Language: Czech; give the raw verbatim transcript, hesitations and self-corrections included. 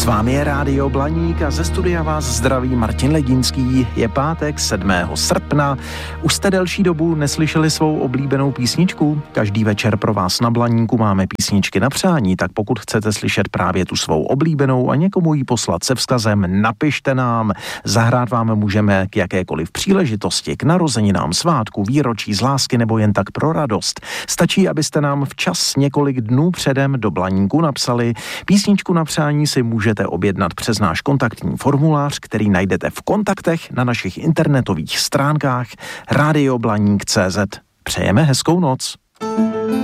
S vámi je Rádio Blaník a ze studia vás zdraví Martin Ledínský. Je pátek sedmého srpna. Už jste delší dobu neslyšeli svou oblíbenou písničku? Každý večer pro vás na Blaníku máme písničky na přání, tak pokud chcete slyšet právě tu svou oblíbenou a někomu ji poslat se vzkazem, napište nám. Zahrát vám můžeme k jakékoliv příležitosti, k narozeninám, svátku, výročí, z lásky nebo jen tak pro radost. Stačí, abyste nám včas několik dnů předem do Blaníku napsali. Písničku na přání si můžete objednat přes náš kontaktní formulář, který najdete v kontaktech na našich internetových stránkách rádio blaník tečka cé zet. Přejeme hezkou noc.